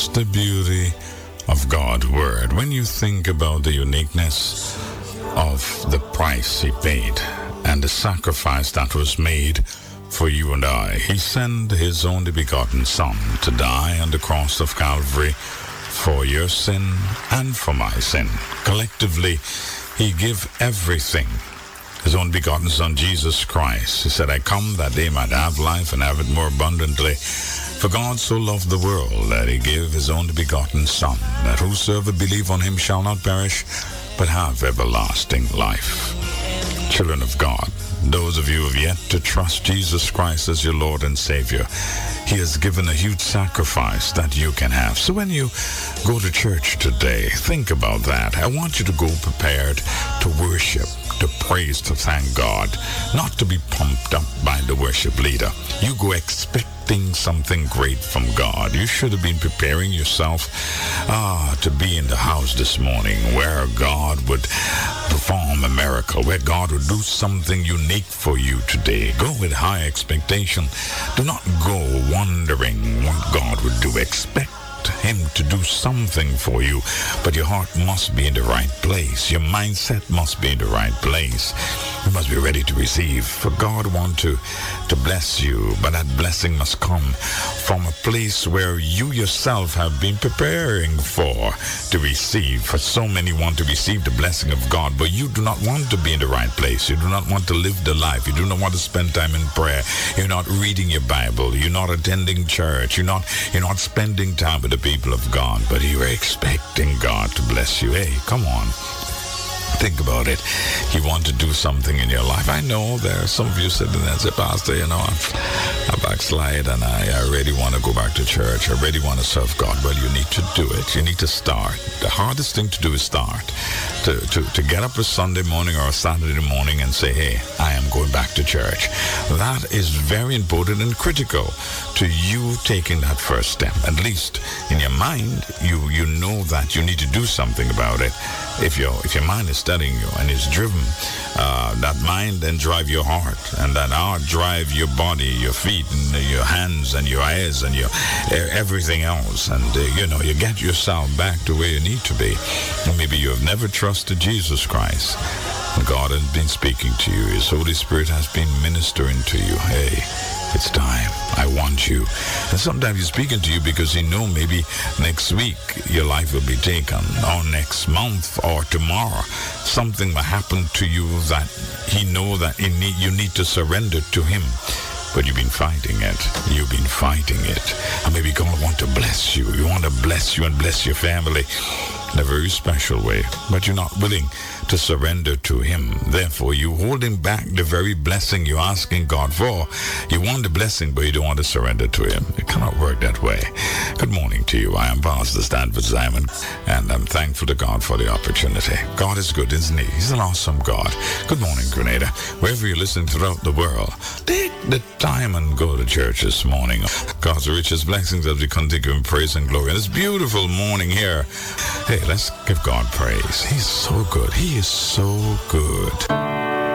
That's the beauty of God's Word. When you think about the uniqueness of the price He paid and the sacrifice that was made for you and I, He sent His only begotten Son to die on the cross of Calvary for your sin and for my sin. Collectively, He gave everything. His only begotten Son, Jesus Christ. He said, I come that they might have life and have it more abundantly. For God so loved the world that He gave His only begotten Son, that whosoever believe on Him shall not perish, but have everlasting life. Children of God, those of you who have yet to trust Jesus Christ as your Lord and Savior, He has given a huge sacrifice that you can have. So when you go to church today, think about that. I want you to go prepared to worship, to praise, to thank God, not to be pumped up by the worship leader. You go expecting something great from God. You should have been preparing yourself to be in the house this morning where God would perform a miracle, where God would do something unique for you today. Go with high expectation. Do not go wondering what God would do. Expect Him to do something for you, but your heart must be in the right place. Your mindset must be in the right place. You must be ready to receive. For God wants to bless you, but that blessing must come from a place where you yourself have been preparing for to receive. For so many want to receive the blessing of God, but you do not want to be in the right place. You do not want to live the life. You do not want to spend time in prayer. You're not reading your Bible. You're not attending church. You're not spending time with the people of God, but you are expecting God to bless you. Hey, come on. Think about it. He wants to do something in your life. I know there are some of you sitting there and say, Pastor, I backslide and I really want to go back to church. I really want to serve God. Well, you need to do it. You need to start. The hardest thing to do is start. To get up a Sunday morning or a Saturday morning and say, hey, I am going back to church. That is very important and critical to you taking that first step. At least in your mind, you know that you need to do something about it. If your mind is telling you and is driven, that mind then drive your heart, and that heart drive your body, your feet, and your hands, and your eyes, and your everything else. And you get yourself back to where you need to be. And maybe you have never trusted Jesus Christ. God has been speaking to you. His Holy Spirit has been ministering to you. Hey, it's time. I want you. And sometimes He's speaking to you because He knows maybe next week your life will be taken, or next month, or tomorrow. Something will happen to you that He knows that you need to surrender to Him. But you've been fighting it. You've been fighting it. And maybe God wants to bless you. He wants to bless you and bless your family in a very special way. But you're not willing to surrender to Him. Therefore, you're holding back the very blessing you're asking God for. You want the blessing, but you don't want to surrender to Him. It cannot work that way. Good morning to you. I am Pastor Stanford Simon, and I'm thankful to God for the opportunity. God is good, isn't He? He's an awesome God. Good morning, Grenada. Wherever you listen throughout the world, take the time and go to church this morning. God's richest blessings as we continue in praise and glory. And this beautiful morning here. Hey, let's give God praise. He's so good. He is so good.